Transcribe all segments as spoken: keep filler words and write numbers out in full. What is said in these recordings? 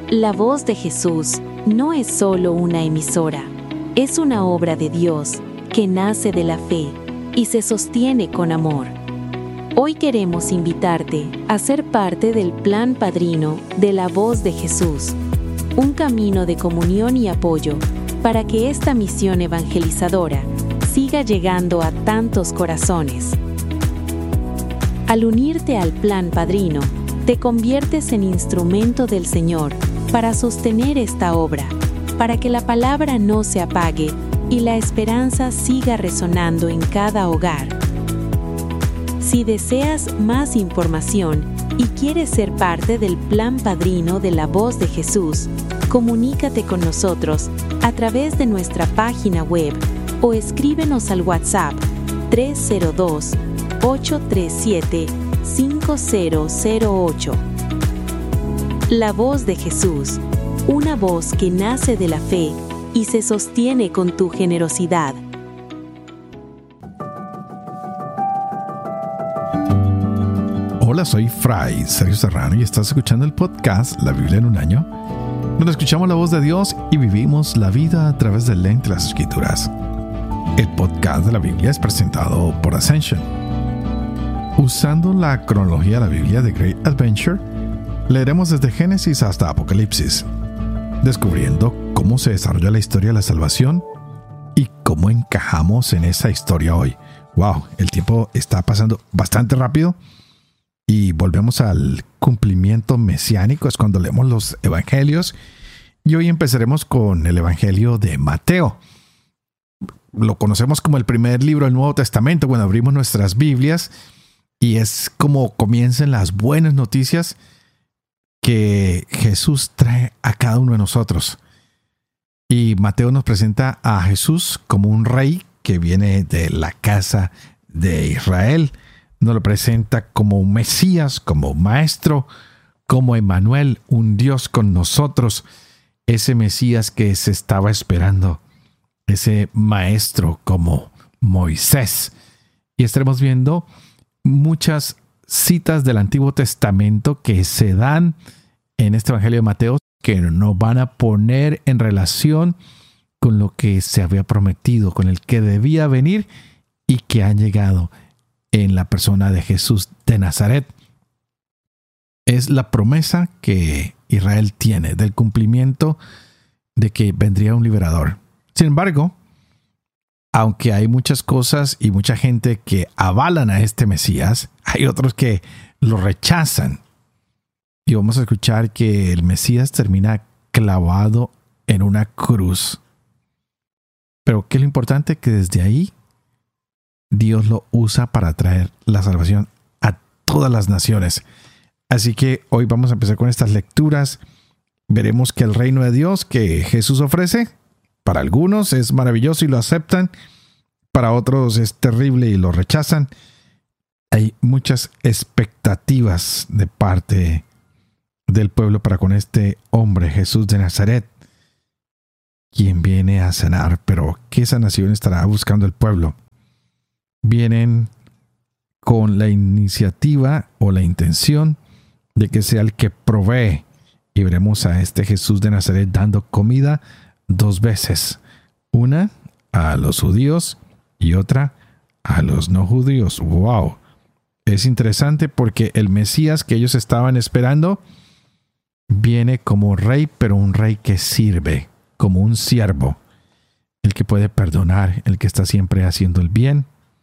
La Voz de Jesús no es solo una emisora, es una obra de Dios que nace de la fe y se sostiene con amor. Hoy queremos invitarte a ser parte del plan padrino de La Voz de Jesús, un camino de comunión y apoyo para que esta misión evangelizadora siga llegando a tantos corazones. Al unirte al plan padrino, te conviertes en instrumento del Señor para sostener esta obra, para que la palabra no se apague y la esperanza siga resonando en cada hogar. Si deseas más información y quieres ser parte del plan padrino de La Voz de Jesús, comunícate con nosotros a través de nuestra página web o escríbenos al WhatsApp tres cero dos, ocho tres siete, cinco cero cero ocho. La Voz de Jesús, una voz que nace de la fe y se sostiene con tu generosidad. Hola, soy Fray Sergio Serrano y estás escuchando el podcast La Biblia en un año, donde escuchamos la voz de Dios y vivimos la vida a través del lente de las Escrituras. El podcast de la Biblia es presentado por Ascension. Usando la cronología de la Biblia de Great Adventure, leeremos desde Génesis hasta Apocalipsis, descubriendo cómo se desarrolla la historia de la salvación y cómo encajamos en esa historia hoy. ¡Wow! El tiempo está pasando bastante rápido. Y volvemos al cumplimiento mesiánico, es cuando leemos los evangelios. Y hoy empezaremos con el evangelio de Mateo. Lo conocemos como el primer libro del Nuevo Testamento cuando abrimos nuestras Biblias. Y es como comienzan las buenas noticias que Jesús trae a cada uno de nosotros. Y Mateo nos presenta a Jesús como un rey que viene de la casa de Israel. Nos lo presenta como un Mesías, como un maestro, como Emmanuel, un Dios con nosotros. Ese Mesías que se estaba esperando. Ese maestro como Moisés. Y estaremos viendo muchas citas del Antiguo Testamento que se dan en este Evangelio de Mateo que nos van a poner en relación con lo que se había prometido, con el que debía venir y que han llegado en la persona de Jesús de Nazaret. Es la promesa que Israel tiene del cumplimiento de que vendría un liberador. Sin embargo, aunque hay muchas cosas y mucha gente que avalan a este Mesías, hay otros que lo rechazan. Y vamos a escuchar que el Mesías termina clavado en una cruz. Pero ¿qué es lo importante? Que desde ahí Dios lo usa para traer la salvación a todas las naciones. Así que hoy vamos a empezar con estas lecturas. Veremos que el reino de Dios que Jesús ofrece, para algunos es maravilloso y lo aceptan, para otros es terrible y lo rechazan. Hay muchas expectativas de parte del pueblo para con este hombre, Jesús de Nazaret, quien viene a sanar. Pero ¿qué sanación estará buscando el pueblo? Vienen con la iniciativa o la intención de que sea el que provee. Y veremos a este Jesús de Nazaret dando comida dos veces. Una a los judíos y otra a los no judíos. ¡Wow! Es interesante porque el Mesías que ellos estaban esperando viene como rey, pero un rey que sirve, como un siervo. El que puede perdonar, el que está siempre haciendo el bien.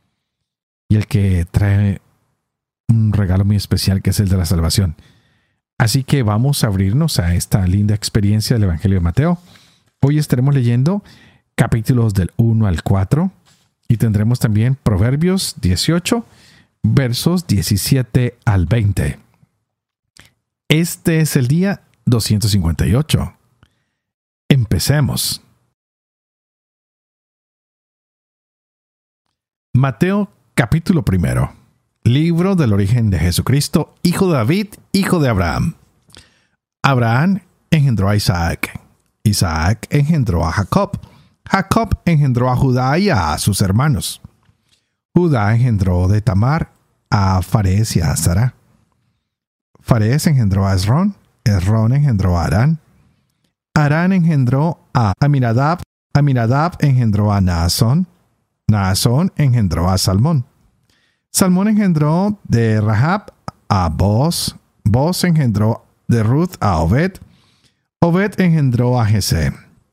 Y el que trae un regalo muy especial que es el de la salvación. Así que vamos a abrirnos a esta linda experiencia del Evangelio de Mateo. Hoy estaremos leyendo capítulos del uno al cuatro y tendremos también Proverbios dieciocho, versos diecisiete al veinte. Este es el día doscientos cincuenta y ocho. Empecemos. Mateo capítulo primero. Libro del origen de Jesucristo, hijo de David, hijo de Abraham. Abraham engendró a Isaac. Isaac engendró a Jacob. Jacob engendró a Judá y a sus hermanos. Judá engendró de Tamar a Farés y a Zara. Farés engendró a Esrón. Esrón engendró a Arán. Arán engendró a Aminadab, Aminadab engendró a Naasón, Naasón engendró a Salmón. Salmón engendró de Rahab a Boz, Boz engendró de Ruth a Obed, Obed engendró a Jesé.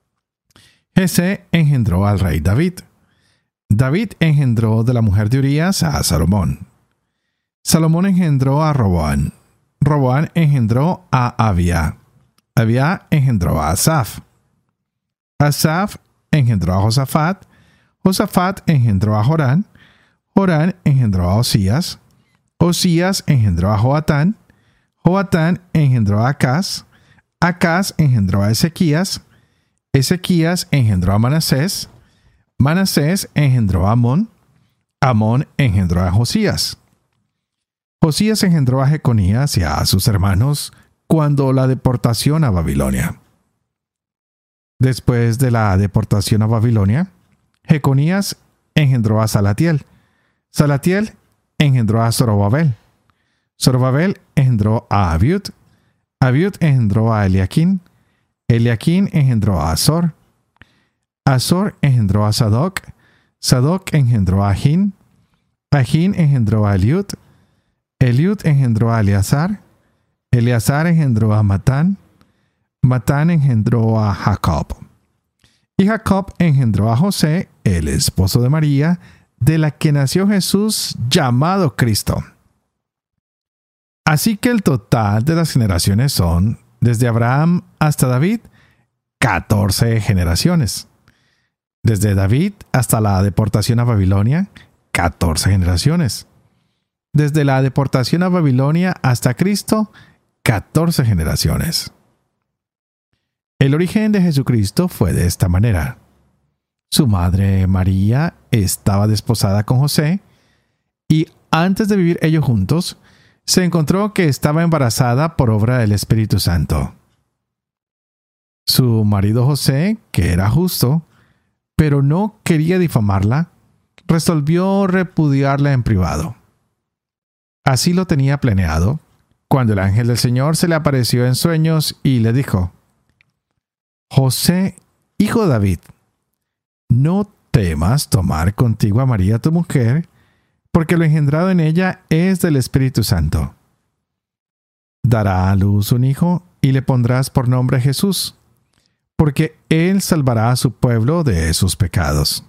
Jesé engendró al rey David. David engendró de la mujer de Urías a Salomón. Salomón engendró a Roboán. Roboán engendró a Abía. Abía engendró a Asaf. Asaf engendró a Josafat. Josafat engendró a Jorán. Jorán engendró a Osías. Osías engendró a Joatán. Joatán engendró a Acaz. Acaz engendró a Ezequías. Ezequías engendró a Manasés. Manasés engendró a Amón. Amón engendró a Josías. Josías engendró a Jeconías y a sus hermanos cuando la deportación a Babilonia. Después de la deportación a Babilonia, Jeconías engendró a Salatiel. Salatiel engendró a Zorobabel. Zorobabel engendró a Abiud. Abiud engendró a Eliaquín. Eliaquín engendró a Azor. Azor engendró a Sadoc. Sadoc engendró a Ajín. Ajín engendró a Eliud. Eliud engendró a Eleazar. Eleazar engendró a Matán. Matán engendró a Jacob. Y Jacob engendró a José, el esposo de María, de la que nació Jesús, llamado Cristo. Así que el total de las generaciones son, desde Abraham hasta David, catorce generaciones. Desde David hasta la deportación a Babilonia, catorce generaciones. Desde la deportación a Babilonia hasta Cristo, catorce generaciones. El origen de Jesucristo fue de esta manera. Su madre María estaba desposada con José y antes de vivir ellos juntos, se encontró que estaba embarazada por obra del Espíritu Santo. Su marido José, que era justo, pero no quería difamarla, resolvió repudiarla en privado. Así lo tenía planeado, cuando el ángel del Señor se le apareció en sueños y le dijo: José, hijo de David, no temas tomar contigo a María tu mujer, porque lo engendrado en ella es del Espíritu Santo. Dará a luz un hijo y le pondrás por nombre Jesús, porque él salvará a su pueblo de sus pecados.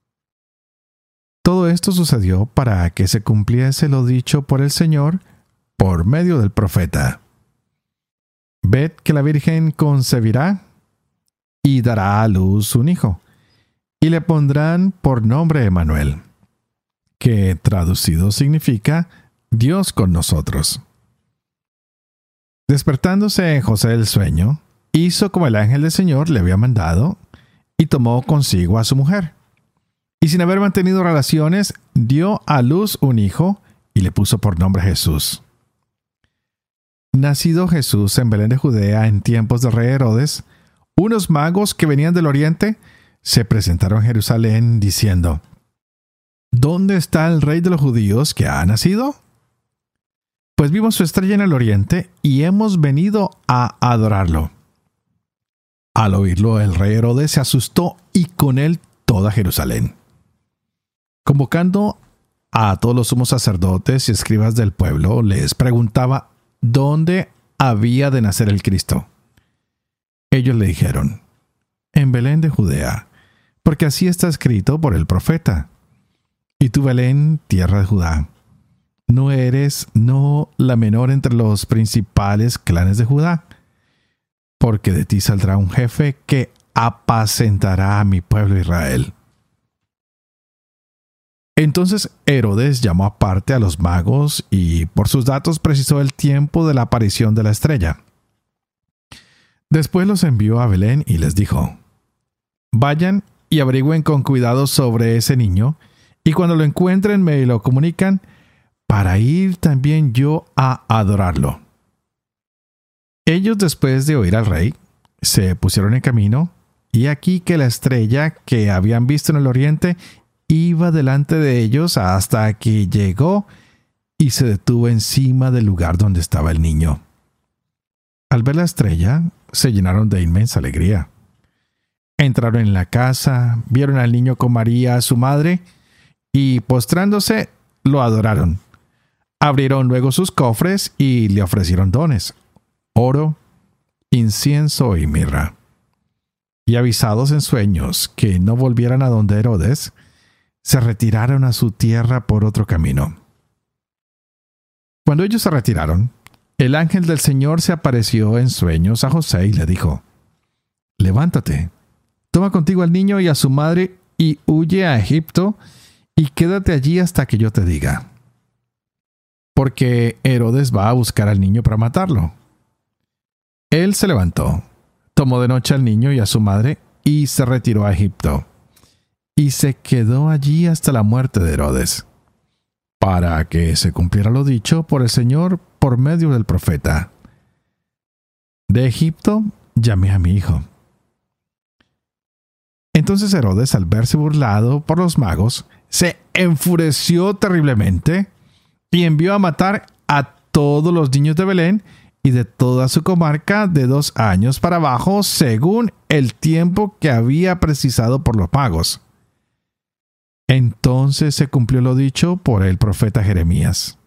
Todo esto sucedió para que se cumpliese lo dicho por el Señor por medio del profeta. Ved que la Virgen concebirá y dará a luz un hijo, y le pondrán por nombre Emmanuel, que traducido significa Dios con nosotros. Despertándose José del sueño, hizo como el ángel del Señor le había mandado, y tomó consigo a su mujer. Y sin haber mantenido relaciones, dio a luz un hijo, y le puso por nombre Jesús. Nacido Jesús en Belén de Judea en tiempos del rey Herodes, unos magos que venían del oriente se presentaron en Jerusalén diciendo: ¿Dónde está el rey de los judíos que ha nacido? Pues vimos su estrella en el oriente y hemos venido a adorarlo. Al oírlo, el rey Herodes se asustó y con él toda Jerusalén. Convocando a todos los sumos sacerdotes y escribas del pueblo, les preguntaba dónde había de nacer el Cristo. Ellos le dijeron: en Belén de Judea, porque así está escrito por el profeta. Y tú, Belén, tierra de Judá, no eres no la menor entre los principales clanes de Judá, porque de ti saldrá un jefe que apacentará a mi pueblo Israel. Entonces Herodes llamó aparte a los magos y por sus datos precisó el tiempo de la aparición de la estrella. Después los envió a Belén y les dijo: vayan y averigüen con cuidado sobre ese niño, y cuando lo encuentren me lo comunican, para ir también yo a adorarlo. Ellos, después de oír al rey, se pusieron en camino, y aquí que la estrella que habían visto en el oriente iba delante de ellos hasta que llegó y se detuvo encima del lugar donde estaba el niño. Al ver la estrella, se llenaron de inmensa alegría. Entraron en la casa, vieron al niño con María, su madre, y postrándose, lo adoraron. Abrieron luego sus cofres y le ofrecieron dones: oro, incienso y mirra. Y avisados en sueños que no volvieran a donde Herodes, se retiraron a su tierra por otro camino. Cuando ellos se retiraron, el ángel del Señor se apareció en sueños a José y le dijo: levántate, toma contigo al niño y a su madre y huye a Egipto y quédate allí hasta que yo te diga. Porque Herodes va a buscar al niño para matarlo. Él se levantó, tomó de noche al niño y a su madre y se retiró a Egipto. Y se quedó allí hasta la muerte de Herodes, para que se cumpliera lo dicho por el Señor por medio del profeta: de Egipto llamé a mi hijo. Entonces Herodes, al verse burlado por los magos, se enfureció terriblemente y envió a matar a todos los niños de Belén y de toda su comarca de dos años para abajo, según el tiempo que había precisado por los magos. Entonces se cumplió lo dicho por el profeta Jeremías: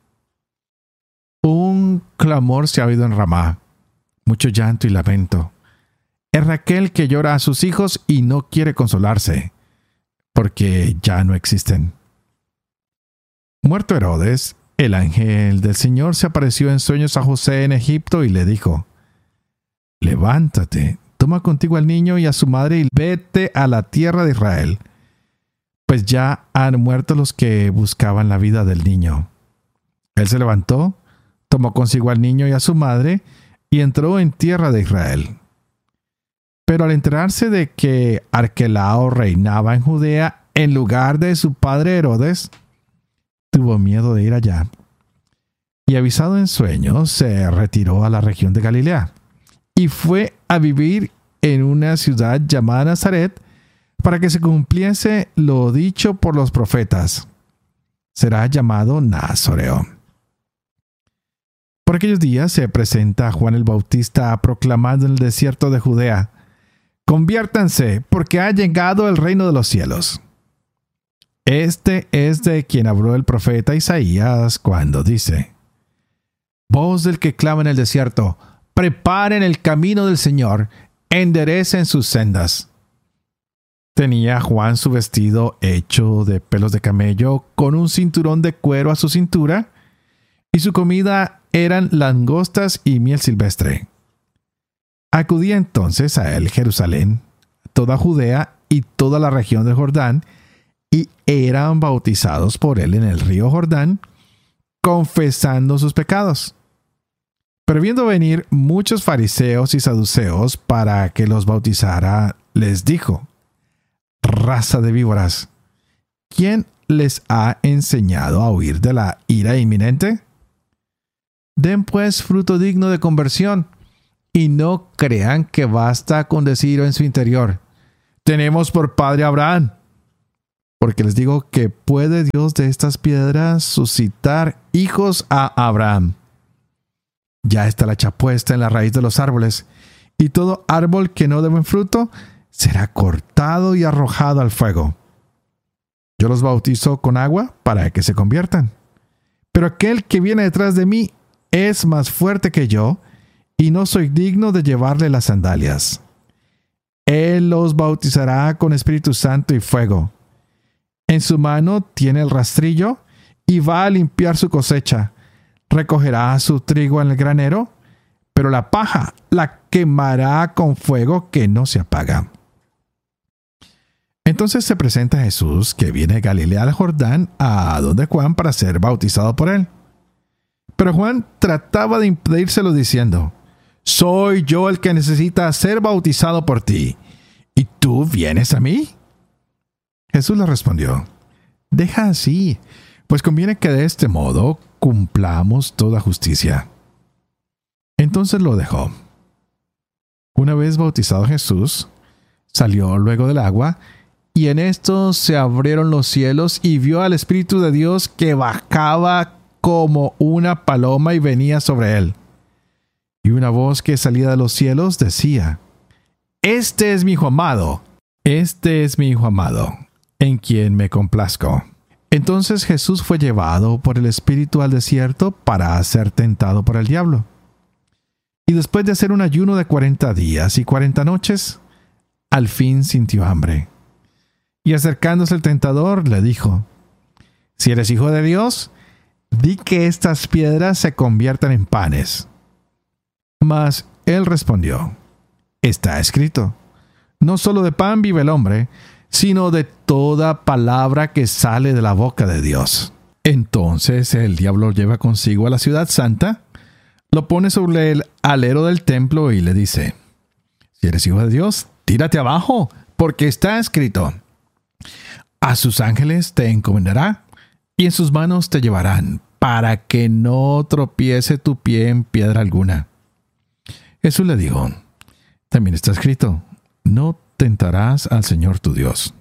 un clamor se ha oído en Ramá, mucho llanto y lamento. Es Raquel que llora a sus hijos y no quiere consolarse, porque ya no existen. Muerto Herodes, el ángel del Señor se apareció en sueños a José en Egipto y le dijo: levántate, toma contigo al niño y a su madre y vete a la tierra de Israel, pues ya han muerto los que buscaban la vida del niño. Él se levantó, tomó consigo al niño y a su madre y entró en tierra de Israel. Pero al enterarse de que Arquelao reinaba en Judea en lugar de su padre Herodes, tuvo miedo de ir allá. Y avisado en sueños, se retiró a la región de Galilea y fue a vivir en una ciudad llamada Nazaret, para que se cumpliese lo dicho por los profetas: será llamado Nazoreo. Por aquellos días se presenta Juan el Bautista proclamando en el desierto de Judea: conviértanse, porque ha llegado el reino de los cielos. Este es de quien habló el profeta Isaías cuando dice: voz del que clama en el desierto, preparen el camino del Señor, enderecen sus sendas. Tenía Juan su vestido hecho de pelos de camello, con un cinturón de cuero a su cintura, y su comida eran langostas y miel silvestre. Acudía entonces a él Jerusalén, toda Judea y toda la región del Jordán, y eran bautizados por él en el río Jordán, confesando sus pecados. Pero viendo venir muchos fariseos y saduceos para que los bautizara, les dijo: raza de víboras, ¿quién les ha enseñado a huir de la ira inminente? Den pues fruto digno de conversión, y no crean que basta con decir en su interior: tenemos por padre a Abraham. Porque les digo que puede Dios de estas piedras suscitar hijos a Abraham. Ya está la hacha puesta en la raíz de los árboles, y todo árbol que no dé buen fruto será cortado y arrojado al fuego. Yo los bautizo con agua para que se conviertan. Pero aquel que viene detrás de mí es más fuerte que yo, y no soy digno de llevarle las sandalias. Él los bautizará con Espíritu Santo y fuego. En su mano tiene el rastrillo y va a limpiar su cosecha. Recogerá su trigo en el granero, pero la paja la quemará con fuego que no se apaga. Entonces se presenta Jesús, que viene de Galilea al Jordán, a donde Juan para ser bautizado por él. Pero Juan trataba de impedírselo diciendo: soy yo el que necesita ser bautizado por ti, ¿y tú vienes a mí? Jesús le respondió: deja así, pues conviene que de este modo cumplamos toda justicia. Entonces lo dejó. Una vez bautizado Jesús, salió luego del agua, y en esto se abrieron los cielos y vio al Espíritu de Dios que bajaba como una paloma y venía sobre él. Y una voz que salía de los cielos decía: Este es mi hijo amado, este es mi hijo amado, en quien me complazco. Entonces Jesús fue llevado por el Espíritu al desierto para ser tentado por el diablo. Y después de hacer un ayuno de cuarenta días y cuarenta noches, al fin sintió hambre. Y acercándose el tentador, le dijo: Si eres hijo de Dios, di que estas piedras se conviertan en panes. Mas él respondió: Está escrito, no solo de pan vive el hombre, sino de toda palabra que sale de la boca de Dios. Entonces el diablo lo lleva consigo a la ciudad santa, lo pone sobre el alero del templo y le dice: Si eres hijo de Dios, tírate abajo, porque está escrito: A sus ángeles te encomendará, y en sus manos te llevarán, para que no tropiece tu pie en piedra alguna. Jesús le dijo: También está escrito, no tentarás al Señor tu Dios.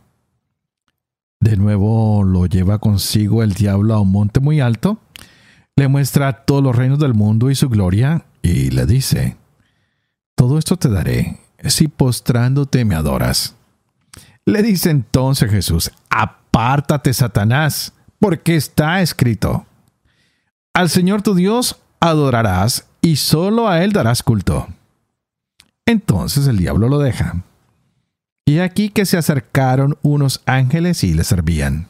De nuevo lo lleva consigo el diablo a un monte muy alto, le muestra todos los reinos del mundo y su gloria, y le dice: Todo esto te daré, si postrándote me adoras. Le dice entonces Jesús: Apártate, Satanás, porque está escrito: Al Señor tu Dios adorarás, y solo a Él darás culto. Entonces el diablo lo deja. Y aquí que se acercaron unos ángeles y le servían.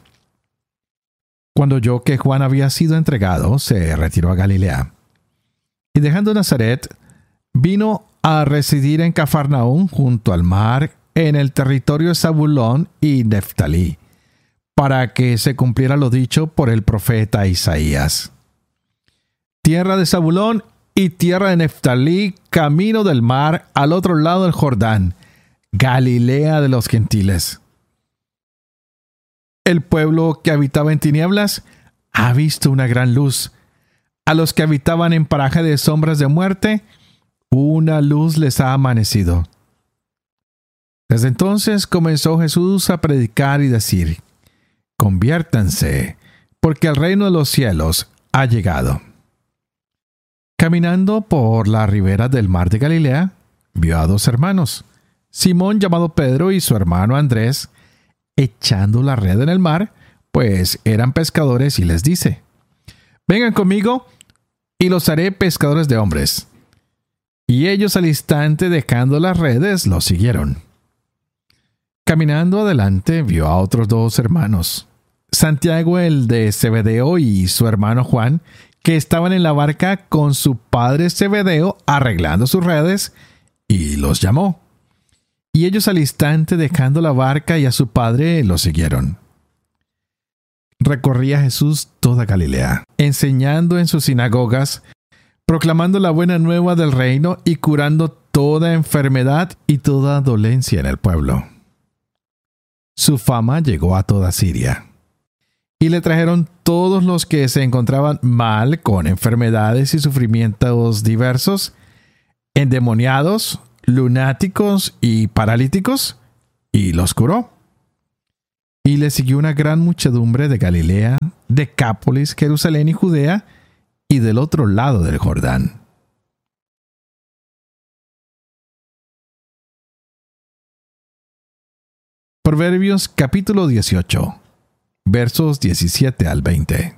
Cuando oyó que Juan había sido entregado, se retiró a Galilea. Y dejando Nazaret, vino a residir en Cafarnaúm junto al mar, en el territorio de Zabulón y Neftalí, para que se cumpliera lo dicho por el profeta Isaías. Tierra de Zabulón y tierra de Neftalí, camino del mar, al otro lado del Jordán, Galilea de los gentiles. El pueblo que habitaba en tinieblas ha visto una gran luz. A los que habitaban en paraje de sombras de muerte, una luz les ha amanecido. Desde entonces comenzó Jesús a predicar y decir: Conviértanse, porque el reino de los cielos ha llegado. Caminando por la ribera del mar de Galilea, vio a dos hermanos, Simón llamado Pedro y su hermano Andrés, echando la red en el mar, pues eran pescadores, y les dice: Vengan conmigo y los haré pescadores de hombres. Y ellos al instante, dejando las redes, los siguieron. Caminando adelante, vio a otros dos hermanos, Santiago el de Zebedeo y su hermano Juan, que estaban en la barca con su padre Zebedeo arreglando sus redes, y los llamó. Y ellos al instante, dejando la barca y a su padre, los siguieron. Recorría Jesús toda Galilea, enseñando en sus sinagogas, proclamando la buena nueva del reino y curando toda enfermedad y toda dolencia en el pueblo. Su fama llegó a toda Siria. Y le trajeron todos los que se encontraban mal, con enfermedades y sufrimientos diversos, endemoniados, lunáticos y paralíticos, y los curó. Y le siguió una gran muchedumbre de Galilea, Decápolis, Jerusalén y Judea, y del otro lado del Jordán. Proverbios capítulo dieciocho, versos diecisiete al veinte.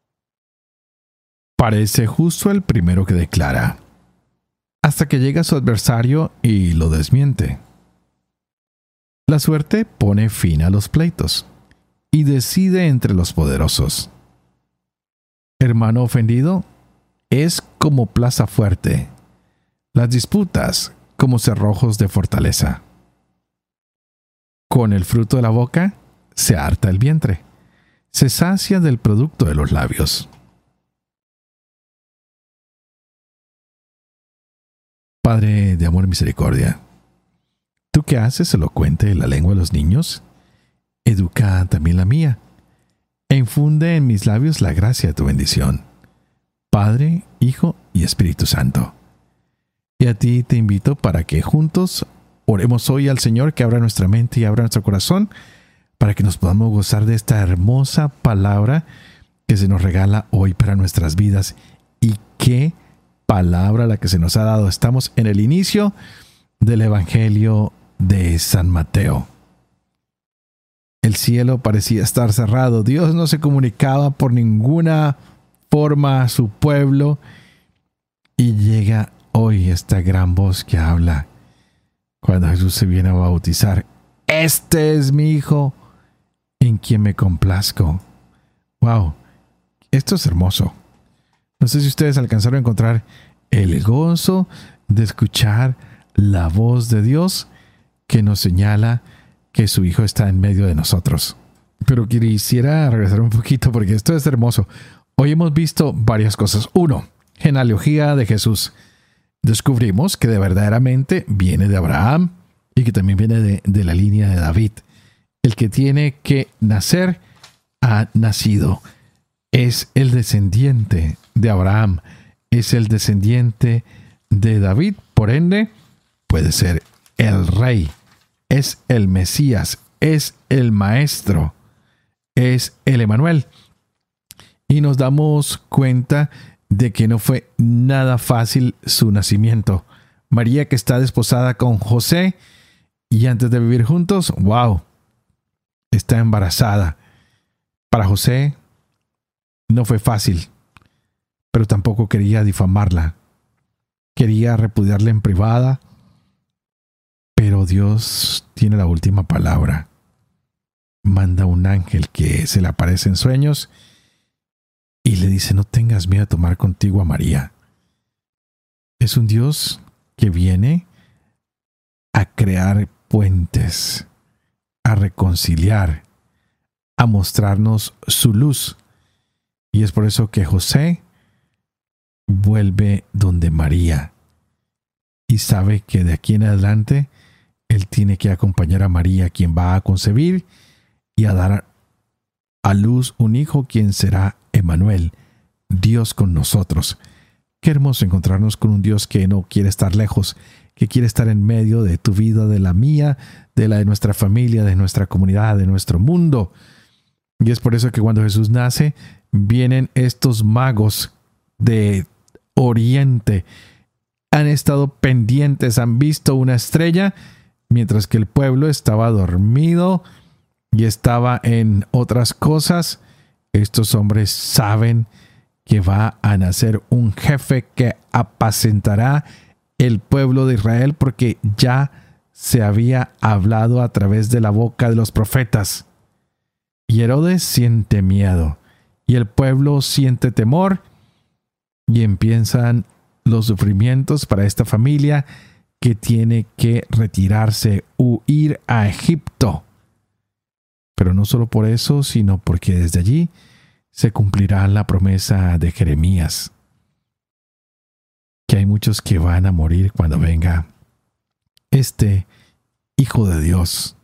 Parece justo el primero que declara, hasta que llega su adversario y lo desmiente. La suerte pone fin a los pleitos y decide entre los poderosos. Hermano ofendido es como plaza fuerte, las disputas como cerrojos de fortaleza. Con el fruto de la boca se harta el vientre, se sacia del producto de los labios. Padre de amor y misericordia, tú que haces elocuente la lengua de los niños, educa también la mía, e infunde en mis labios la gracia de tu bendición, Padre, Hijo y Espíritu Santo. Y a ti te invito para que juntos oremos hoy al Señor, que abra nuestra mente y abra nuestro corazón, para que nos podamos gozar de esta hermosa palabra que se nos regala hoy para nuestras vidas, y que palabra la que se nos ha dado. Estamos en el inicio del Evangelio de San Mateo. El cielo parecía estar cerrado. Dios no se comunicaba por ninguna forma a su pueblo. Y llega hoy esta gran voz que habla cuando Jesús se viene a bautizar. Este es mi Hijo en quien me complazco. Wow, esto es hermoso. No sé si ustedes alcanzaron a encontrar el gozo de escuchar la voz de Dios que nos señala que su Hijo está en medio de nosotros. Pero quisiera regresar un poquito porque esto es hermoso. Hoy hemos visto varias cosas. Uno, genealogía de Jesús. Descubrimos que de verdaderamente viene de Abraham y que también viene de, de la línea de David. El que tiene que nacer ha nacido. Es el descendiente de Abraham. Es el descendiente de David. Por ende, puede ser el rey. Es el Mesías. Es el Maestro. Es el Emanuel. Y nos damos cuenta de que no fue nada fácil su nacimiento. María, que está desposada con José y antes de vivir juntos, wow, está embarazada. Para José no fue fácil, pero tampoco quería difamarla. Quería repudiarla en privada, pero Dios tiene la última palabra. Manda un ángel que se le aparece en sueños y le dice: no tengas miedo de tomar contigo a María. Es un Dios que viene a crear puentes, a reconciliar, a mostrarnos su luz. Y es por eso que José vuelve donde María y sabe que de aquí en adelante él tiene que acompañar a María, quien va a concebir y a dar a luz un hijo, quien será Emanuel, Dios con nosotros. Qué hermoso encontrarnos con un Dios que no quiere estar lejos, que quiere estar en medio de tu vida, de la mía, de la de nuestra familia, de nuestra comunidad, de nuestro mundo. Y es por eso que cuando Jesús nace, vienen estos magos de Oriente. Han estado pendientes, han visto una estrella, mientras que el pueblo estaba dormido y estaba en otras cosas. Estos hombres saben que va a nacer un jefe que apacentará el pueblo de Israel, porque ya se había hablado a través de la boca de los profetas. Y Herodes siente miedo, y el pueblo siente temor, y empiezan los sufrimientos para esta familia que tiene que retirarse, huir a Egipto. Pero no solo por eso, sino porque desde allí se cumplirá la promesa de Jeremías, que hay muchos que van a morir cuando venga este Hijo de Dios.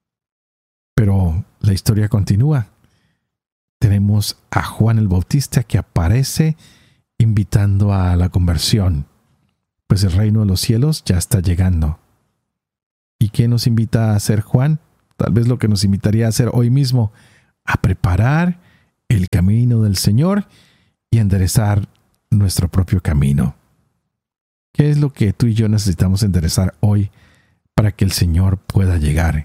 Pero la historia continúa. Tenemos a Juan el Bautista que aparece invitando a la conversión, pues el reino de los cielos ya está llegando. ¿Y qué nos invita a hacer Juan? Tal vez lo que nos invitaría a hacer hoy mismo: a preparar el camino del Señor y enderezar nuestro propio camino. ¿Qué es lo que tú y yo necesitamos enderezar hoy para que el Señor pueda llegar?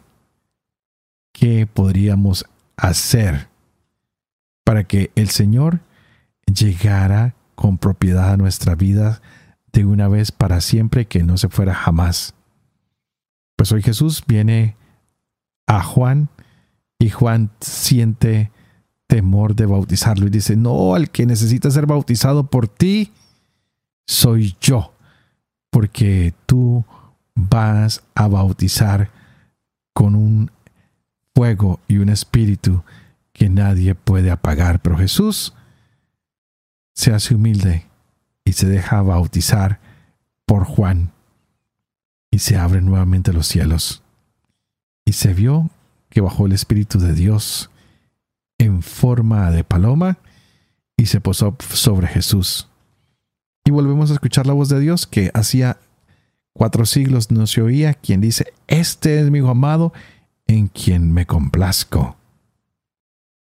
¿Qué podríamos hacer para que el Señor llegara con propiedad a nuestra vida de una vez para siempre, que no se fuera jamás? Pues hoy Jesús viene a Juan y Juan siente temor de bautizarlo y dice: no, el que necesita ser bautizado por ti soy yo, porque tú vas a bautizar con un fuego y un espíritu que nadie puede apagar. Pero Jesús se hace humilde y se deja bautizar por Juan, y se abren nuevamente los cielos, y se vio que bajó el Espíritu de Dios en forma de paloma y se posó sobre Jesús. Y volvemos a escuchar la voz de Dios que hacía cuatro siglos no se oía, quien dice: este es mi Hijo amado en quien me complazco.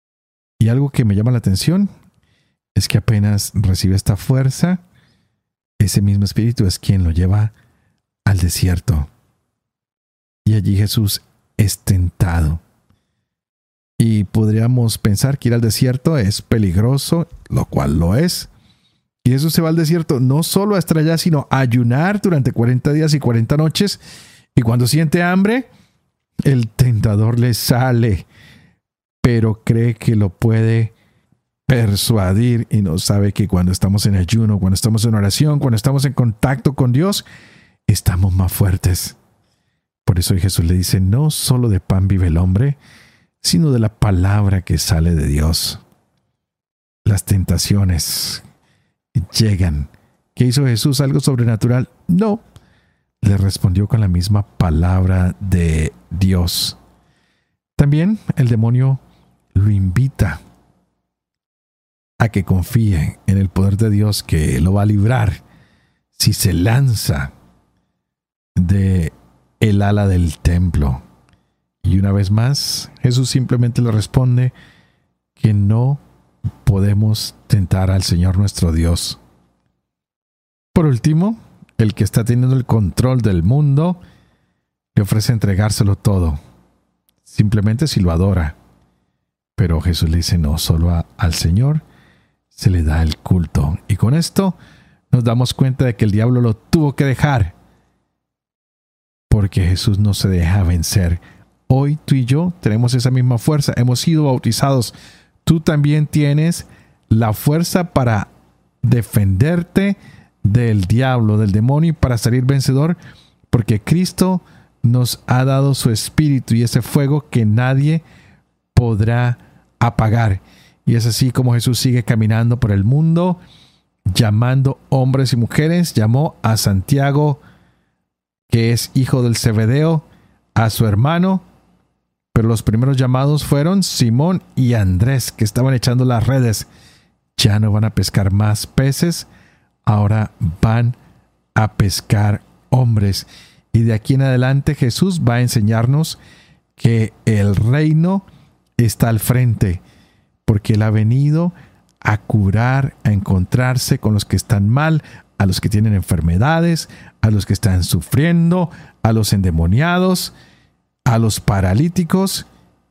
Y algo que me llama la atención es que apenas recibe esta fuerza, ese mismo Espíritu es quien lo lleva al desierto. Y allí Jesús es tentado. Y podríamos pensar que ir al desierto es peligroso, lo cual lo es. Y Jesús se va al desierto no solo a estar allá, sino a ayunar durante cuarenta días y cuarenta noches. Y cuando siente hambre, el tentador le sale, pero cree que lo puede persuadir y no sabe que cuando estamos en ayuno, cuando estamos en oración, cuando estamos en contacto con Dios, estamos más fuertes. Por eso Jesús le dice, no solo de pan vive el hombre, sino de la palabra que sale de Dios. Las tentaciones llegan. ¿Qué hizo Jesús? ¿Algo sobrenatural? No. Le respondió con la misma palabra de Dios. También el demonio lo invita a que confíe en el poder de Dios que lo va a librar si se lanza de el ala del templo. Y una vez más, Jesús simplemente le responde que no podemos tentar al Señor nuestro Dios. Por último, el que está teniendo el control del mundo le ofrece entregárselo todo, simplemente si lo adora. Pero Jesús le dice, no, solo a, al Señor se le da el culto. Y con esto nos damos cuenta de que el diablo lo tuvo que dejar, porque Jesús no se deja vencer. Hoy tú y yo tenemos esa misma fuerza, hemos sido bautizados. Tú también tienes la fuerza para defenderte del diablo, del demonio, y para salir vencedor, porque Cristo nos ha dado su espíritu y ese fuego que nadie podrá apagar. Y es así como Jesús sigue caminando por el mundo, llamando hombres y mujeres. Llamó a Santiago, que es hijo del Zebedeo, a su hermano, pero los primeros llamados fueron Simón y Andrés, que estaban echando las redes. Ya no van a pescar más peces, ahora van a pescar hombres. Y de aquí en adelante Jesús va a enseñarnos que el reino está al frente, porque Él ha venido a curar, a encontrarse con los que están mal, a los que tienen enfermedades, a los que están sufriendo, a los endemoniados, a los paralíticos.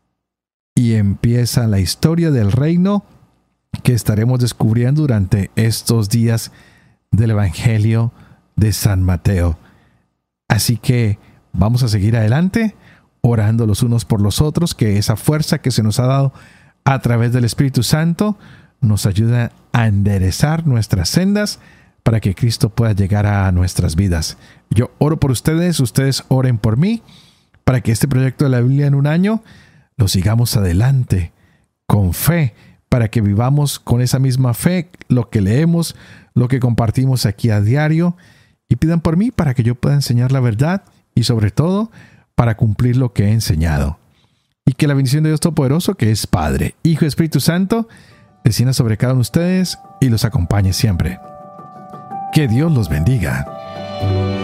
Y empieza la historia del reino que estaremos descubriendo durante estos días del Evangelio de San Mateo. Así que vamos a seguir adelante, orando los unos por los otros, que esa fuerza que se nos ha dado a través del Espíritu Santo nos ayuda a enderezar nuestras sendas para que Cristo pueda llegar a nuestras vidas. Yo oro por ustedes, ustedes oren por mí, para que este proyecto de la Biblia en un año lo sigamos adelante con fe, para que vivamos con esa misma fe lo que leemos, lo que compartimos aquí a diario, y pidan por mí para que yo pueda enseñar la verdad y sobre todo para cumplir lo que he enseñado. Y que la bendición de Dios Todopoderoso, que es Padre, Hijo y Espíritu Santo, descienda sobre cada uno de ustedes y los acompañe siempre. Que Dios los bendiga.